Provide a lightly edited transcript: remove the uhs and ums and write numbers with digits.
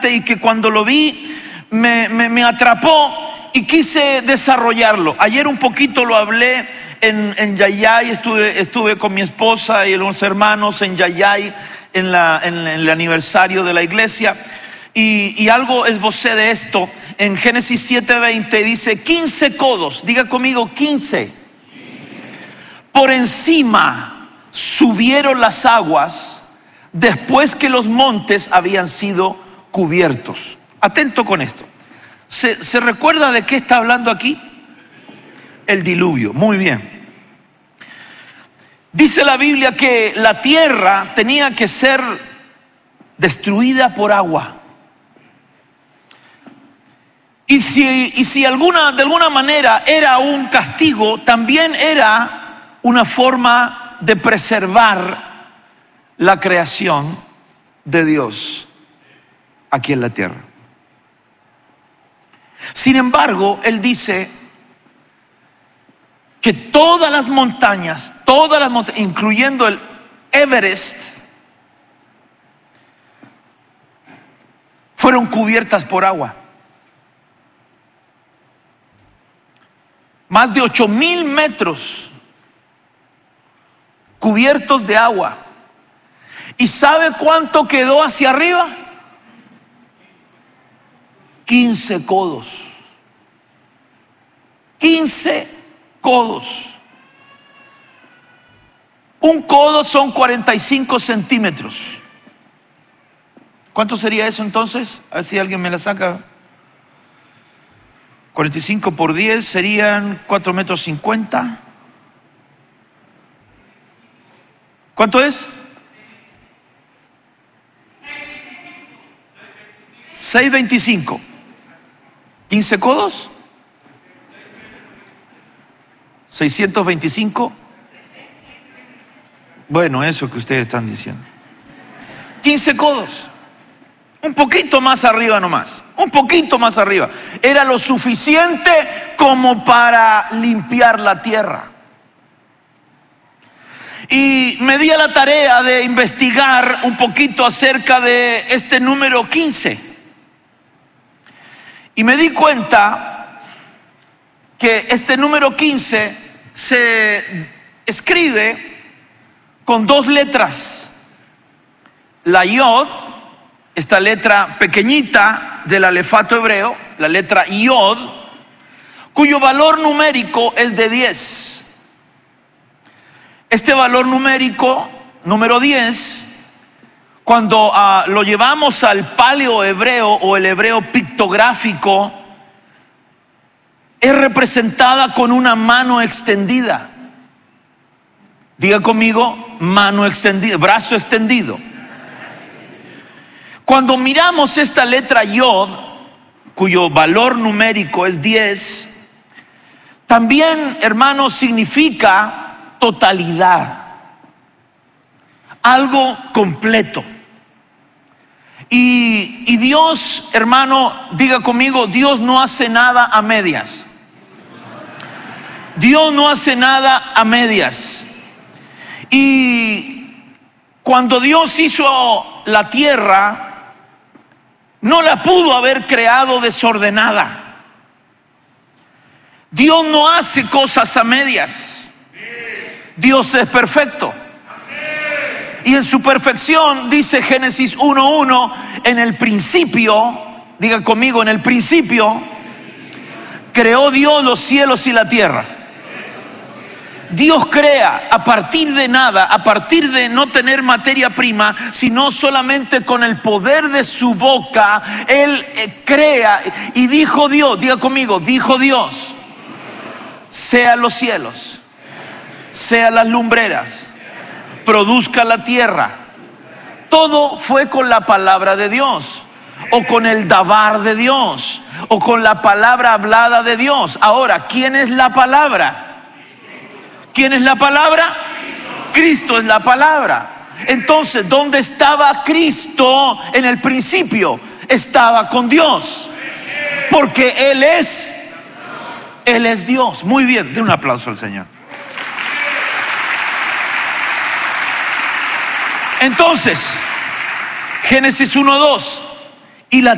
y que cuando lo vi me atrapó y quise desarrollarlo. Ayer un poquito lo hablé en Yayay, estuve con mi esposa y los hermanos en Yayay en el aniversario de la iglesia, y algo esbocé de esto. En Génesis 7:20 dice 15 codos, diga conmigo 15. Por encima subieron las aguas después que los montes habían sido cubiertos. Atento con esto. ¿Se recuerda de qué está hablando aquí? El diluvio. Muy bien. Dice la Biblia que la tierra tenía que ser destruida por agua. Y si de alguna manera era un castigo, también era una forma de preservar la creación de Dios aquí en la tierra. Sin embargo, él dice que todas las montañas, incluyendo el Everest, fueron cubiertas por agua. Más de 8,000 metros cubiertos de agua. ¿Y sabe cuánto quedó hacia arriba? 15 codos. 15 codos. Un codo son 45 centímetros. ¿Cuánto sería eso entonces? A ver si alguien me la saca. 45 por 10 serían 4,50 metros. ¿Cuánto es? 6,25. 15 codos. 625. Bueno, eso que ustedes están diciendo. 15 codos. Un poquito más arriba nomás. Un poquito más arriba. Era lo suficiente como para limpiar la tierra. Y me di a la tarea de investigar un poquito acerca de este número 15. Y me di cuenta que este número 15 se escribe con 2 letras. La Yod, esta letra pequeñita del alefato hebreo, la letra Yod, cuyo valor numérico es de 10. Este valor numérico, número 10, cuando lo llevamos al paleo hebreo o el hebreo pictográfico, es representada con una mano extendida. Diga conmigo, mano extendida, brazo extendido. Cuando miramos esta letra Yod, cuyo valor numérico es 10, también, hermanos, significa totalidad, algo completo. Y Dios, hermano, diga conmigo, Dios no hace nada a medias. Dios no hace nada a medias. Y cuando Dios hizo la tierra, no la pudo haber creado desordenada. Dios no hace cosas a medias. Dios es perfecto. Y en su perfección, dice Génesis 1:1, en el principio, diga conmigo, en el principio, creó Dios los cielos y la tierra. Dios crea a partir de nada, a partir de no tener materia prima, sino solamente con el poder de su boca. Él crea, y dijo Dios, diga conmigo, dijo Dios, sean los cielos, sean las lumbreras, produzca la tierra. Todo fue con la palabra de Dios, o con el dabar de Dios, o con la palabra hablada de Dios. Ahora, ¿quién es la palabra? ¿Quién es la palabra? Cristo es la palabra. Entonces, ¿dónde estaba Cristo en el principio? Estaba con Dios, porque Él es Dios. Muy bien, den un aplauso al Señor. Entonces, Génesis 1:2, y la